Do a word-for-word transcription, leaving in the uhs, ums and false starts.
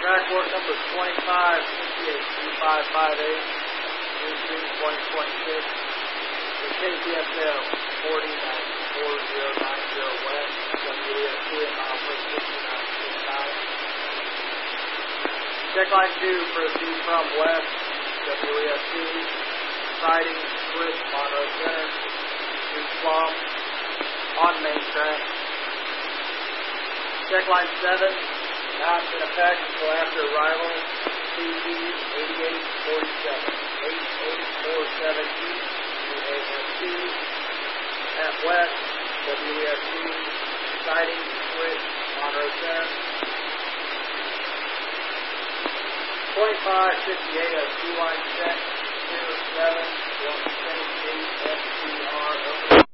Track work number twenty-five sixty-eight two five five eight, June June twenty twenty-six. The K P S L forty four zero nine zero West, W E S two at mile foot sixty-nine sixty-nine. Check line two for a two from west, W E S two. Siding, switch, Monroe Center. Two Plum, on main track. Check line seven, not in effect until after arrival. C D eighty-eight forty-seven, eighty-eight forty-seven East, U A S T. At west, W E S two. Siding, switch, Monroe Center. twenty-five fifty-eight, a two line check. zero seven one six eight F T R over.